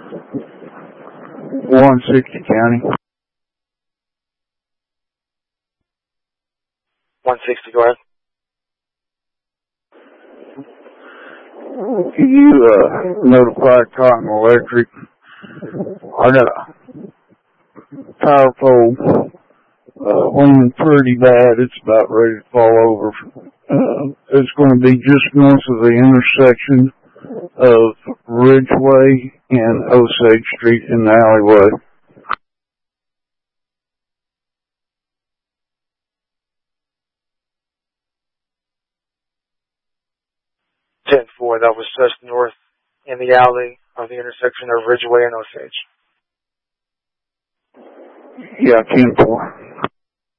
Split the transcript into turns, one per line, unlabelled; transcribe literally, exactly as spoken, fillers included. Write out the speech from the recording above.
one sixty County.
one sixty, go ahead.
Can you uh, notify Cotton Electric? I got a power pole uh, leaning pretty bad. It's about ready to fall over. Uh, it's going to be just north of the intersection of Ridgeway and Osage Street in the alleyway.
ten four, that was just north in the alley of the intersection of Ridgeway and Osage.
Yeah, ten four.